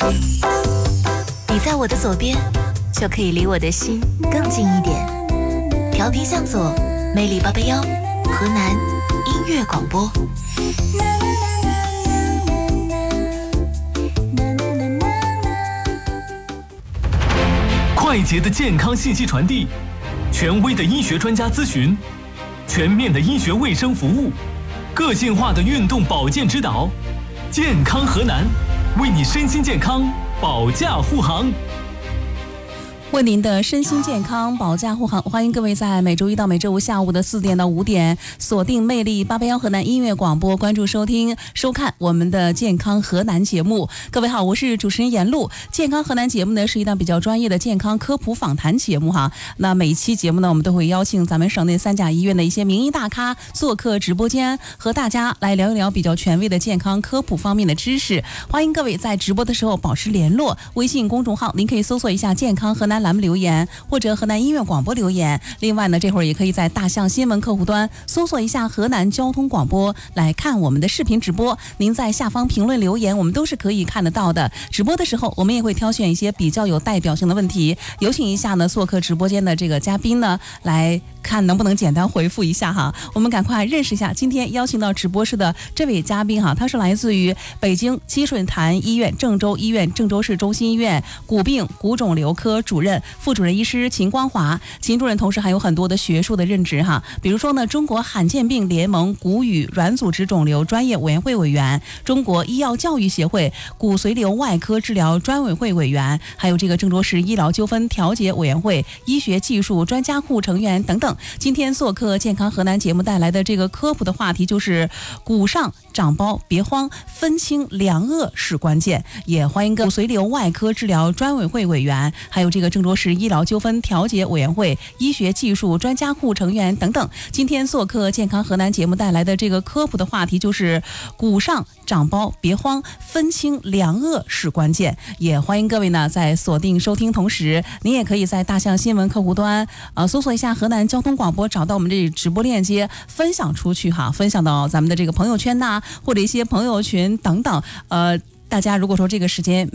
你在我的左边，就可以离我的心更近一点。调频向左，魅力881，河南音乐广播。 快捷的健康信息传递，权威的医学专家咨询，全面的医学卫生服务，个性化的运动保健指导，健康河南，为你身心健康保驾护航。 为您的身心健康保驾护航，欢迎各位在每周一到每周五下午的4点到5点锁定魅力881河南音乐广播，关注收听收看我们的健康河南节目。各位好，我是主持人严露。健康河南节目呢是一档比较专业的健康科普访谈节目哈。那每一期节目呢，我们都会邀请咱们省内3甲医院的一些名医大咖做客直播间，和大家来聊一聊比较权威的健康科普方面的知识。欢迎各位在直播的时候保持联络，微信公众号您可以搜索一下健康河南栏目留言，或者河南音乐广播留言。另外呢，这会儿也可以在大象新闻客户端搜索一下河南交通广播来看我们的视频直播。您在下方评论留言，我们都是可以看得到的。直播的时候，我们也会挑选一些比较有代表性的问题，有请一下呢做客直播间的这个嘉宾呢，来看能不能简单回复一下哈。我们赶快认识一下今天邀请到直播室的这位嘉宾哈，他是来自于北京积水潭医院郑州医院郑州市中心医院骨病骨肿瘤科主任、副主任医师秦光华。秦主任同时还有很多的学术的任职哈，比如说呢，中国罕见病联盟骨与软组织肿瘤专业委员会委员，中国医药教育协会骨髓瘤外科治疗专委会委员，还有这个郑州市医疗纠纷调解委员会医学技术专家库成员等等。今天做客健康河南节目带来的这个科普的话题就是骨上长包别慌，分清良恶是关键。也欢迎骨髓瘤外科治疗专委会委员，还有这个郑州市医疗纠纷调解委员会医学技术专家库成员等等。今天做客健康河南节目带来的这个科普的话题就是骨上长包别慌，分清良恶是关键。也欢迎各位呢在锁定收听同时，您也可以在大象新闻客户端搜索一下河南交通广播，找到我们这直播链接，分享出去哈，分享到咱们的这个朋友圈呐，或者一些朋友群等等。大家如果说这个时间